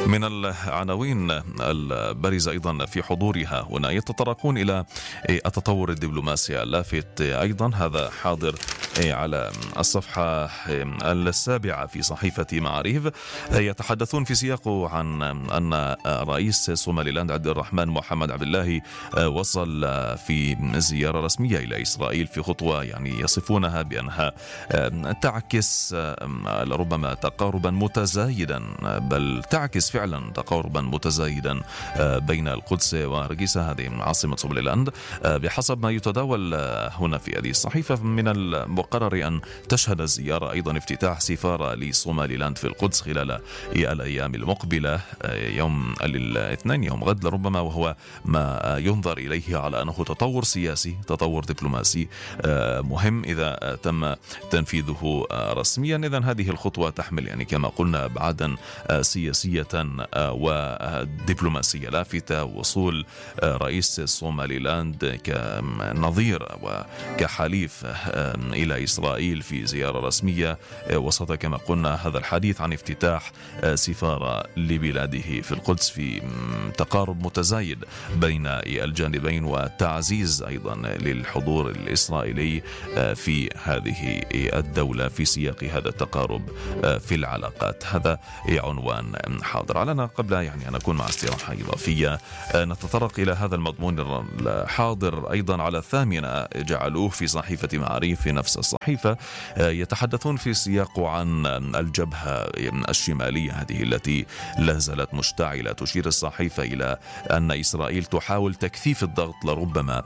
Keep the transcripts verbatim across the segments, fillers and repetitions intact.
من العناوين البارزة أيضا في حضورها هنا يتطرقون إلى التطور الدبلوماسي اللافت أيضا، هذا حاضر على الصفحة السابعة في صحيفة معاريف. يتحدثون في سياقه عن أن رئيس صوماليلاند عبد الرحمن محمد عبد الله وصل في زيارة رسمية إلى إسرائيل في خطوة يعني يصفونها بأنها تعكس ربما تقاربا متزايدا، بل تعكس فعلا تقاربا متزايدا بين القدس وهرقيسة هذه عاصمة صوماليلاند. بحسب ما يتداول هنا في هذه الصحيفة، من المقرر أن تشهد الزيارة أيضا افتتاح سفارة لصوماليلاند في القدس خلال الأيام المقبلة يوم الاثنين يوم غد لربما، وهو ما ينظر إليه على أنه تطور سياسي تطور دبلوماسي مهم إذا تم تنفيذه رسميا. إذن هذه الخطوة تحمل يعني كما قلنا أبعادا سياسية ودبلوماسية لافتة. وصول رئيس صوماليلاند كنظير وكحليف إلى إسرائيل في زيارة رسمية وسط كما قلنا هذا الحديث عن افتتاح سفارة لبلاده في القدس، في تقارب متزايد بين الجانبين وتعزيز أيضا للحضور الإسرائيلي في هذه الدولة في سياق هذا التقارب في العلاقات. هذا عنوان حاضر علينا. قبل يعني أن نكون مع استراحة إضافية نتطرق إلى هذا المضمون الحاضر أيضا على الثامنة، جعلوه في صحيفة معاريف في نفس الصحيفة. يتحدثون في سياق عن الجبهة الشمالية هذه التي لا زالت مشتعلة. تشير الصحيفة إلى أن إسرائيل تحاول تكثيف الضغط لربما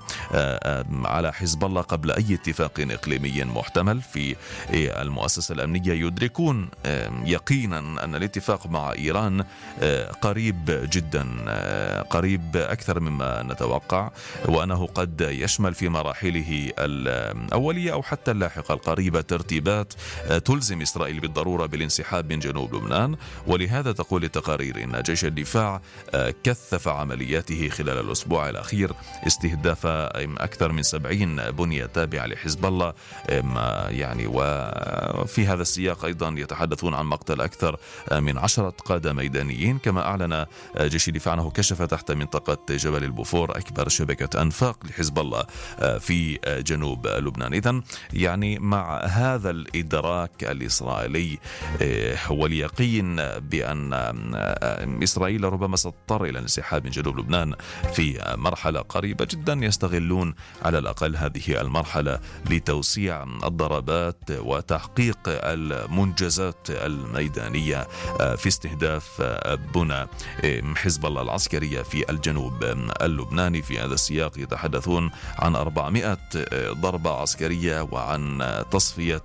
على حزب الله قبل أي اتفاق إقليمي محتمل. في المؤسسة الأمنية يدركون يقينا أن الاتفاق مع إيران قريب جدا، قريب أكثر مما نتوقع، وأنه قد يشمل في مراحله الأولية أو حتى اللاحقة القريبة ترتيبات تلزم إسرائيل بالضرورة بالانسحاب من جنوب لبنان. ولهذا تقول التقارير إن جيش الدفاع كثف عملياته خلال الأسبوع الأخير، استهداف أكثر من سبعين بنية تابعة لحزب الله يعني. وفي هذا السياق أيضا يتحدثون عن مقتل أكثر من عشرة قادة ميدانيين. كما أعلن جيش الدفاع أنه كشف تحت منطقة جبل البوفور أكبر شبكة أنفاق لحزب الله في جنوب لبنان. إذن يعني مع هذا الإدراك الإسرائيلي واليقين بأن إسرائيل ربما ستضطر إلى الانسحاب من جنوب لبنان في مرحلة قريبة جدا، يستغلون على الأقل هذه المرحلة لتوسيع الضربات وتحقيق المنجزات الميدانية في استهداف بنى حزب الله العسكرية في الجنوب اللبناني. في هذا السياق يتحدثون عن أربعمائة ضربة عسكرية وعن تصفية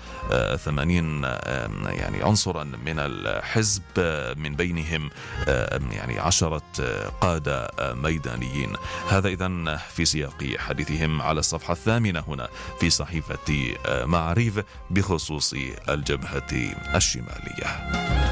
ثمانين يعني عنصرا من الحزب، من بينهم يعني عشرة قادة ميدانيين. هذا إذن في سياق حديثهم على الصفحة الثامنة هنا في صحيفة معاريف بخصوص الجبهة الشمالية.